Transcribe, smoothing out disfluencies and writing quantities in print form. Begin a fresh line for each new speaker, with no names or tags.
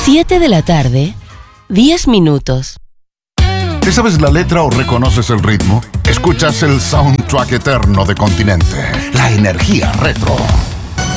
7 de la tarde, 10 minutos.
¿Te sabes la letra o reconoces el ritmo? Escuchas el soundtrack eterno de Continente, la energía retro.